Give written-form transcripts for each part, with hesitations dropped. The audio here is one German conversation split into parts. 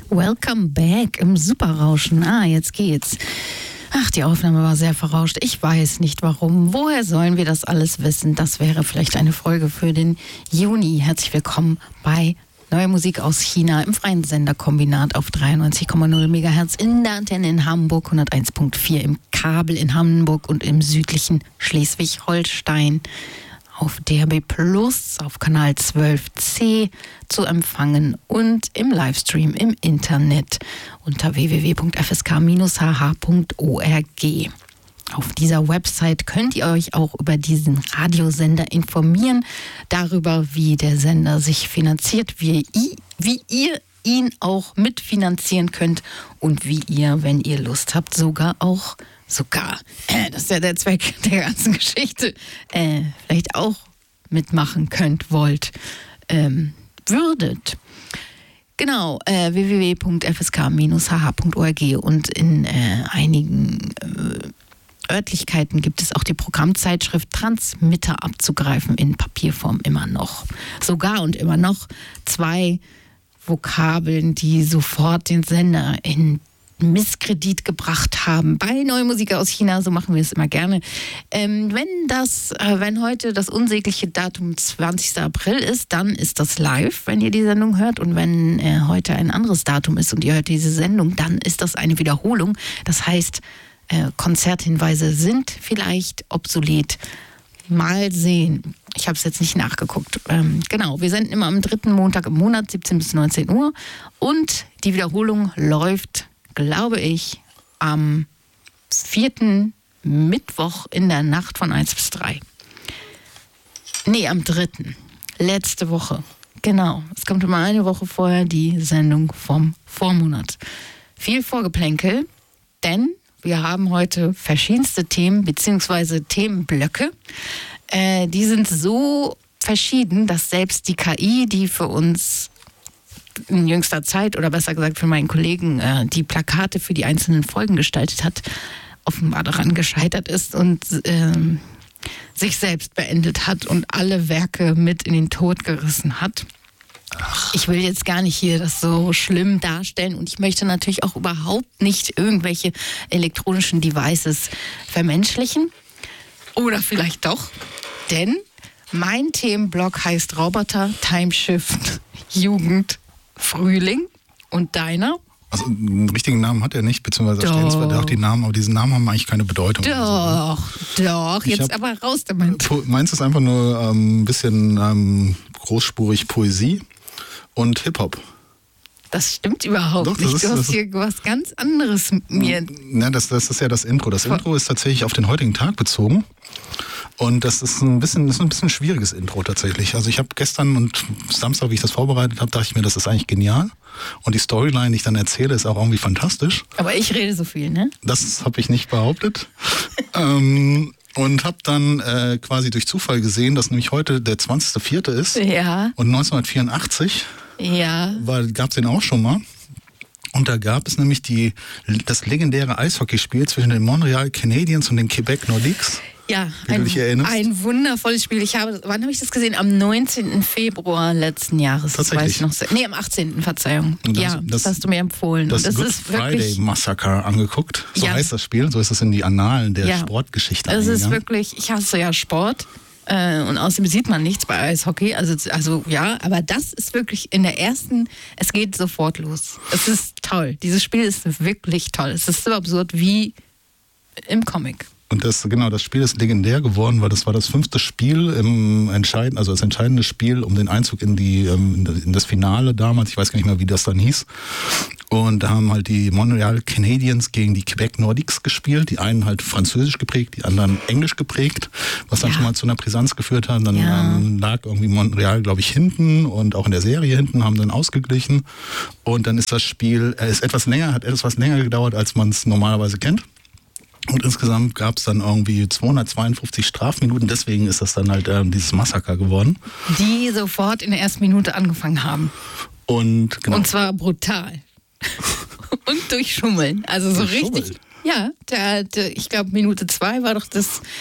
Welcome back im Superrauschen. Jetzt geht's. Ach, die Aufnahme war sehr verrauscht. Ich weiß nicht warum. Woher sollen wir das alles wissen? Das wäre vielleicht eine Folge für den Juni. Herzlich willkommen bei Neue Musik aus China im freien Senderkombinat auf 93,0 MHz in der Antenne in Hamburg, 101.4 im Kabel in Hamburg und im südlichen Schleswig-Holstein. Auf DAB Plus, auf Kanal 12c zu empfangen und im Livestream im Internet unter www.fsk-hh.org. Auf dieser Website könnt ihr euch auch über diesen Radiosender informieren, darüber, wie der Sender sich finanziert, wie ihr ihn auch mitfinanzieren könnt und wie ihr, wenn ihr Lust habt, sogar, das ist ja der Zweck der ganzen Geschichte, vielleicht auch mitmachen könnt, wollt, würdet. Genau, www.fsk-hh.org und in einigen Örtlichkeiten gibt es auch die Programmzeitschrift Transmitter abzugreifen in Papierform immer noch. Sogar und immer noch 2 Vokabeln, die sofort den Sender in Misskredit gebracht haben. Bei Neue Musik aus China, so machen wir es immer gerne. Wenn heute das unsägliche Datum 20. April ist, dann ist das live, wenn ihr die Sendung hört. Und wenn heute ein anderes Datum ist und ihr hört diese Sendung, dann ist das eine Wiederholung. Das heißt, Konzerthinweise sind vielleicht obsolet. Mal sehen. Ich habe es jetzt nicht nachgeguckt. Genau, wir senden immer am 3. Montag im Monat, 17 bis 19 Uhr. Und die Wiederholung läuft, glaube ich, am 4. Mittwoch in der Nacht von 1 bis 3. Nee, am 3. Letzte Woche. Genau. Es kommt immer eine Woche vorher die Sendung vom Vormonat. Viel Vorgeplänkel, denn wir haben heute verschiedenste Themen bzw. Themenblöcke. Die sind so verschieden, dass selbst die KI, die für uns in jüngster Zeit oder besser gesagt für meinen Kollegen die Plakate für die einzelnen Folgen gestaltet hat, offenbar daran gescheitert ist und sich selbst beendet hat und alle Werke mit in den Tod gerissen hat. Ich will jetzt gar nicht hier das so schlimm darstellen und ich möchte natürlich auch überhaupt nicht irgendwelche elektronischen Devices vermenschlichen. Oder vielleicht doch, denn mein Themenblock heißt Roboter, Timeshift, Jugend, Frühling und deiner? Also einen richtigen Namen hat er nicht, beziehungsweise da stehen zwar auch die Namen, aber diese Namen haben eigentlich keine Bedeutung. Doch, jetzt aber raus damit. Meins ist einfach nur ein bisschen großspurig Poesie und Hip-Hop. Das stimmt überhaupt nicht. Du hast hier was ganz anderes mit mir. Ja, das ist ja das Intro. Das Intro ist tatsächlich auf den heutigen Tag bezogen. Und das ist ein bisschen schwieriges Intro tatsächlich. Also ich habe gestern und Samstag, wie ich das vorbereitet habe, dachte ich mir, das ist eigentlich genial. Und die Storyline, die ich dann erzähle, ist auch irgendwie fantastisch. Aber ich rede so viel, ne? Das habe ich nicht behauptet. Und habe dann quasi durch Zufall gesehen, dass nämlich heute der 20.04. ist. Ja. Und 1984 gab es den auch schon mal. Und da gab es nämlich das legendäre Eishockeyspiel zwischen den Montreal Canadiens und den Quebec Nordiques. Ja, wie du dich erinnerst. Ein wundervolles Spiel. Wann habe ich das gesehen? Am 19. Februar letzten Jahres. Tatsächlich? Das weiß ich noch. Nee, am 18. Verzeihung. Das hast du mir empfohlen. Das Good ist Friday Massacre angeguckt. So heißt das Spiel. So ist es in die Annalen der Sportgeschichte. Es ist wirklich, ich hasse ja Sport. Und außerdem sieht man nichts bei Eishockey. Also ja, aber das ist wirklich es geht sofort los. Es ist toll. Dieses Spiel ist wirklich toll. Es ist so absurd wie im Comic. Und das Spiel ist legendär geworden, weil das war das 5. Spiel das entscheidende Spiel um den Einzug in das Finale damals. Ich weiß gar nicht mehr, wie das dann hieß. Und da haben halt die Montreal Canadiens gegen die Quebec Nordiques gespielt. Die einen halt französisch geprägt, die anderen englisch geprägt, was dann schon mal zu einer Brisanz geführt hat. Dann lag irgendwie Montreal, glaube ich, hinten und auch in der Serie hinten, haben dann ausgeglichen. Und dann ist das Spiel hat etwas länger gedauert, als man es normalerweise kennt. Und insgesamt gab es dann irgendwie 252 Strafminuten, deswegen ist das dann halt dieses Massaker geworden. Die sofort in der ersten Minute angefangen haben. Und zwar brutal. Und durch Schummeln. Also so richtig. Ja, ich glaube Minute 2 war doch das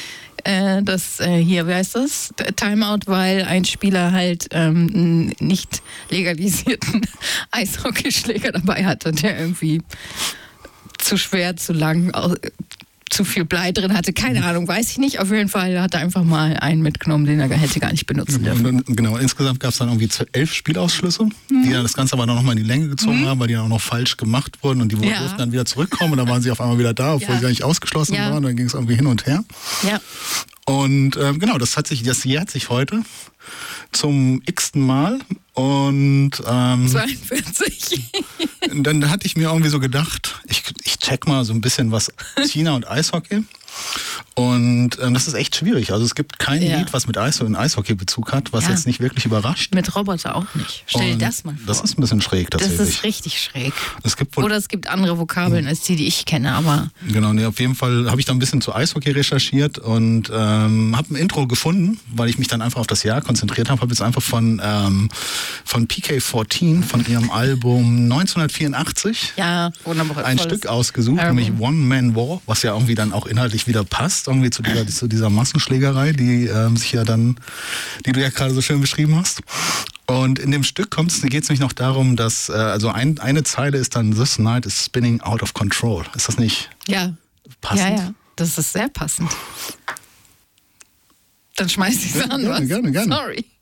das hier, wie heißt das? Timeout, weil ein Spieler halt nicht legalisierten Eishockeyschläger dabei hatte, der irgendwie zu schwer, zu lang, zu viel Blei drin hatte. Keine Ahnung, weiß ich nicht. Auf jeden Fall hat er einfach mal einen mitgenommen, den er hätte gar nicht benutzen dürfen. Genau, insgesamt gab es dann irgendwie 11 Spielausschlüsse, die dann das Ganze aber noch mal in die Länge gezogen haben, weil die auch noch falsch gemacht wurden und die durften dann wieder zurückkommen und dann waren sie auf einmal wieder da, obwohl sie gar nicht ausgeschlossen waren. Dann ging es irgendwie hin und her. Ja. Und genau, das jährt sich heute zum x-ten Mal. Und 42. Dann hatte ich mir irgendwie so gedacht, ich check mal so ein bisschen was China und Eishockey. Und das ist echt schwierig. Also es gibt kein Lied, was mit Eishockey-Bezug hat, was jetzt nicht wirklich überrascht. Mit Roboter auch nicht. Stell dir das mal vor. Das ist ein bisschen schräg tatsächlich. Das ist richtig schräg. Oder es gibt andere Vokabeln als die ich kenne, aber... Genau, auf jeden Fall habe ich da ein bisschen zu Eishockey recherchiert und habe ein Intro gefunden, weil ich mich dann einfach auf das Jahr konzentriert habe. Habe jetzt einfach von PK14, von ihrem Album 1984, ein Stück ausgesucht, nämlich One Man War, was ja irgendwie dann auch inhaltlich wieder passt, irgendwie zu dieser Massenschlägerei, die sich ja dann, die du ja gerade so schön beschrieben hast. Und in dem Stück geht es nämlich noch darum, dass also eine Zeile ist dann "This night is spinning out of control". Ist das nicht passend? Ja, das ist sehr passend. Dann schmeiß ich es an. Gerne. Sorry.